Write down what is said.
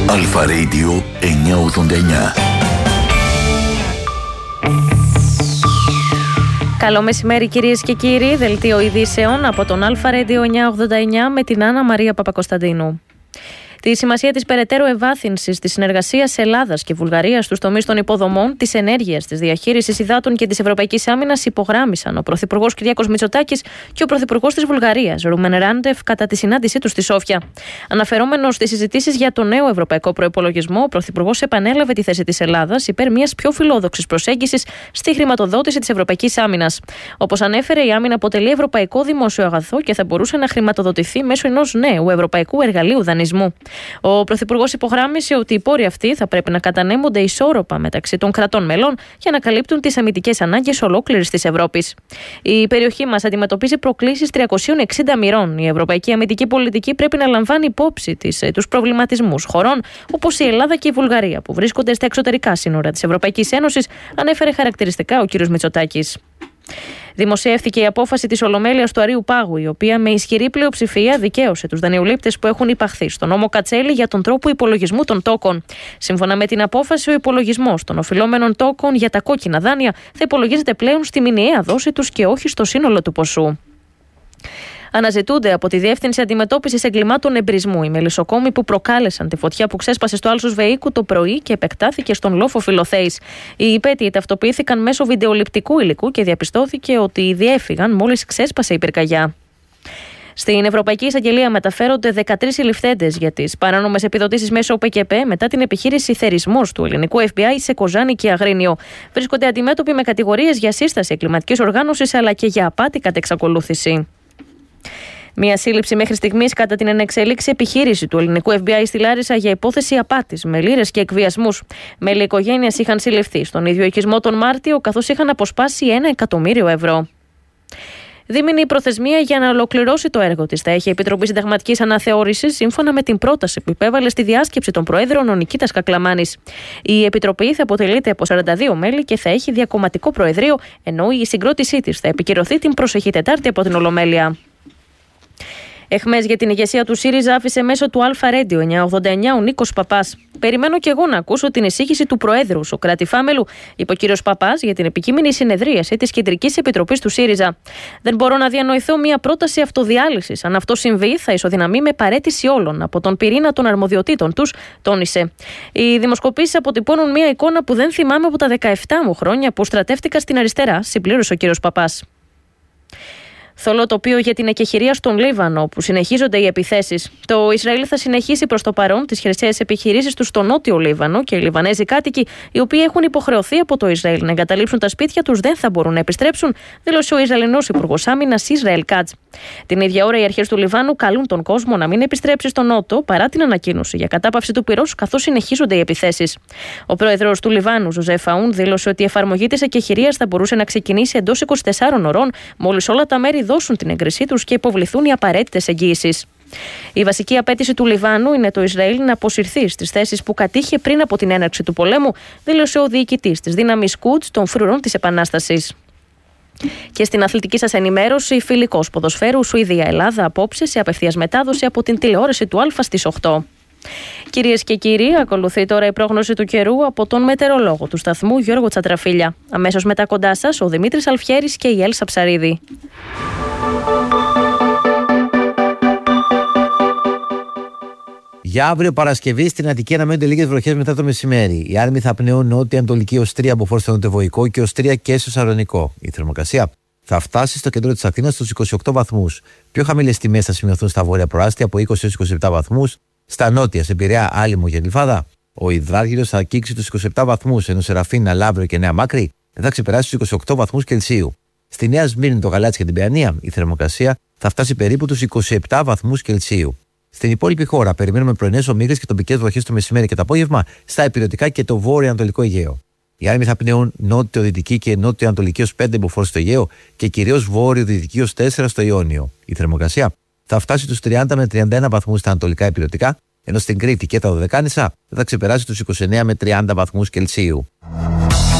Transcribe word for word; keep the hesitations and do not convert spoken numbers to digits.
Αλφα Radio εννιακόσια ογδόντα εννιά. Καλό μεσημέρι κυρίες και κύριοι, δελτίο ειδήσεων από τον Αλφα Radio εννιακόσια ογδόντα εννιά με την Άννα Μαρία Παπακοσταντίνου. Τη σημασία της περαιτέρω ευάθυνσης της συνεργασίας Ελλάδας και Βουλγαρίας στους τομείς των υποδομών, της ενέργειας, της διαχείρισης υδάτων και της ευρωπαϊκής άμυνας υπογράμμισαν ο Πρωθυπουργός Κυριάκος Μητσοτάκης και ο Πρωθυπουργός της Βουλγαρίας, Ρούμεν Ράντεφ, κατά τη συνάντησή τους στη Σόφια. Αναφερόμενος στις συζητήσεις για το νέο ευρωπαϊκό προϋπολογισμό, ο Πρωθυπουργός επανέλαβε τη θέση της Ελλάδας υπέρ μιας πιο φιλόδοξης προσέγγισης στη χρηματοδότηση της ευρωπαϊκής άμυνας. Όπως ανέφερε, η άμυνα αποτελεί ευρωπαϊκό δημόσιο αγαθό και θα μπορούσε να χρηματοδοτηθεί μέσω ενός νέου ευρωπαϊκού εργαλείου δανεισμού. Ο Πρωθυπουργός υπογράμμισε ότι οι πόροι αυτοί θα πρέπει να κατανέμονται ισόρροπα μεταξύ των κρατών μελών για να καλύπτουν τις αμυντικές ανάγκες ολόκληρης της Ευρώπης. Η περιοχή μας αντιμετωπίζει προκλήσεις τριακοσίων εξήντα μοιρών. Η ευρωπαϊκή αμυντική πολιτική πρέπει να λαμβάνει υπόψη της τους προβληματισμούς χωρών όπως η Ελλάδα και η Βουλγαρία, που βρίσκονται στα εξωτερικά σύνορα της Ευρωπαϊκής Ένωσης, ανέφερε χαρακτηριστικά ο κ. Μητσοτάκης. Δημοσιεύθηκε η απόφαση της Ολομέλειας του Αρείου Πάγου, η οποία με ισχυρή πλειοψηφία δικαίωσε τους δανειολήπτες που έχουν υπαχθεί στον νόμο Κατσέλη για τον τρόπο υπολογισμού των τόκων. Σύμφωνα με την απόφαση, ο υπολογισμός των οφειλόμενων τόκων για τα κόκκινα δάνεια θα υπολογίζεται πλέον στη μηνιαία δόση τους και όχι στο σύνολο του ποσού. Αναζητούνται από τη Διεύθυνση Αντιμετώπισης Εγκλημάτων Εμπρισμού οι μελισσοκόμοι που προκάλεσαν τη φωτιά που ξέσπασε στο Άλσος Βεΐκου το πρωί και επεκτάθηκε στον λόφο Φιλοθέης. Οι υπέτειοι ταυτοποιήθηκαν μέσω βιντεοληπτικού υλικού και διαπιστώθηκε ότι διέφυγαν μόλις ξέσπασε η πυρκαγιά. Στην Ευρωπαϊκή Εισαγγελία μεταφέρονται δεκατρείς συλληφθέντες για τις παράνομες επιδοτήσεις μέσω ΟΠΕΚΕΠ μετά την επιχείρηση θερισμός του ελληνικού Εφ Μπι Άι σε Κοζάνη και Αγρίνιο. Βρίσκονται αντιμέτωποι με κατηγορίες για σύσταση εγκληματικής οργάνωσης αλλά και για απάτη κατ' εξακολούθηση. Μία σύλληψη μέχρι στιγμής κατά την ενεξέλιξη επιχείρηση του ελληνικού Εφ Μπι Άι στη Λάρισα για υπόθεση απάτης με λήρες και εκβιασμούς. Μέλη οικογένειας είχαν συλληφθεί στον ίδιο οικισμό τον Μάρτιο, καθώς είχαν αποσπάσει ένα εκατομμύριο ευρώ. Δίμηνη η προθεσμία για να ολοκληρώσει το έργο της θα έχει η Επιτροπή Συνταγματικής Αναθεώρησης, σύμφωνα με την πρόταση που υπέβαλε στη διάσκεψη των Προέδρων ο Νικήτας Κακλαμάνης. Η Επιτροπή θα αποτελείται από σαράντα δύο μέλη και θα έχει διακομματικό προεδρείο, ενώ η συγκρότησή της θα επικυρωθεί την προσεχή Τετάρτη από την Ολομέλεια. Εχμές για την ηγεσία του ΣΥΡΙΖΑ άφησε μέσω του Αλφα Radio εννιακόσια ογδόντα εννιά ο Νίκος Παπάς. Περιμένω και εγώ να ακούσω την εισήγηση του Προέδρου Σωκράτη Φάμελου, είπε ο κύριος Παπάς για την επικείμενη συνεδρίαση της Κεντρικής Επιτροπής του ΣΥΡΙΖΑ. Δεν μπορώ να διανοηθώ μια πρόταση αυτοδιάλυσης. Αν αυτό συμβεί, θα ισοδυναμεί με παραίτηση όλων από τον πυρήνα των αρμοδιοτήτων τους, τόνισε. Οι δημοσκοπήσεις αποτυπώνουν μια εικόνα που δεν θυμάμαι από τα δεκαεπτά μου χρόνια που στρατεύτηκα στην αριστερά, συμπλήρωσε ο κύριος Παπάς. Θολό τοπίο για την εκεχηρία στον Λίβανο, που συνεχίζονται οι επιθέσεις. Το Ισραήλ θα συνεχίσει προς το παρόν τις χερσαίες επιχειρήσεις του στο νότιο Λίβανο και οι Λιβανέζοι κάτοικοι, οι οποίοι έχουν υποχρεωθεί από το Ισραήλ να εγκαταλείψουν τα σπίτια τους, δεν θα μπορούν να επιστρέψουν, δήλωσε ο Ισραηλινός Υπουργός Άμυνας Ισραήλ Κάτς. Την ίδια ώρα, οι αρχές του Λιβάνου καλούν τον κόσμο να μην επιστρέψει στο νότο παρά την ανακοίνωση για κατάπαυση του πυρός, καθώς συνεχίζονται οι επιθέσεις. Ο πρόεδρος του Λιβάνου, Ζωζεφ Αούν, δήλωσε ότι η εφαρμογή της εκεχηρίας θα μπορούσε να ξεκινήσει εντός είκοσι τεσσάρων ωρών, μόλις όλα τα μέρη δώσουν την έγκρισή τους και υποβληθούν οι απαραίτητες εγγύησεις. Η βασική απέτηση του Λιβάνου είναι το Ισραήλ να αποσυρθεί στις θέσεις που κατήχε πριν από την έναρξη του πολέμου, δήλωσε ο διοικητής της δύναμης Κουτς των φρουρών της Επανάστασης. Και στην αθλητική σας ενημέρωση, φιλικός ποδοσφαίρου Σουηδία-Ελλάδα απόψε σε απευθείας μετάδοση από την τηλεόραση του Αλφα στις οκτώ. Κυρίες και κύριοι, ακολουθεί τώρα η πρόγνωση του καιρού από τον μετεωρολόγο του σταθμού Γιώργο Τσατραφίλια. Αμέσως μετά κοντά σας ο Δημήτρης Αλφιέρης και η Έλσα Ψαρίδη. Για αύριο Παρασκευή στην Αττική αναμένονται λίγες βροχές μετά το μεσημέρι. Οι άνεμοι θα πνέουν νότια-ανατολική ως τρία από φόρτο στο νοτιοβοϊκό και ως τρία και στο Σαλονικό. Η θερμοκρασία θα φτάσει στο κέντρο της Αθήνας στους είκοσι οκτώ βαθμούς. Πιο χαμηλές τιμές θα σημειωθούν στα βόρεια προάστια από είκοσι έως είκοσι επτά βαθμούς. Στα νότια, σε Πειραιά, Άλυμο και Γλυφάδα, ο υδράργυρος θα αγγίξει τους είκοσι επτά βαθμούς, ενώ σε Ραφίνα, Λαύριο και Νέα Μάκρη δεν θα ξεπεράσει τους είκοσι οκτώ βαθμούς Κελσίου. Στη Νέα Σμύρνη, το Γαλάτσι και την Παιανία, η θερμοκρασία θα φτάσει περίπου τους είκοσι επτά βαθμούς Κελσίου. Στην υπόλοιπη χώρα, περιμένουμε πρωινές ομίγρες και τοπικές βροχές το μεσημέρι και το απόγευμα στα υπηρετικά και το βόρειο-ανατολικό Αιγαίο. Οι άνεμοι θα πνέουν νότιο-δυτική και νότιο-ανατολική ως πέντε μποφόρ στο Αιγαίο και κυρίως βόρειο-δυτική ως τέσσερα στο Ιόνιο. Η θερμοκρασία θα φτάσει τους τριάντα με τριάντα ένα βαθμούς στα ανατολικά υπηρετικά, ενώ στην Κρήτη και τα Δωδεκάνησα θα ξεπεράσει τους είκοσι εννέα με τριάντα βαθμούς Κελσίου.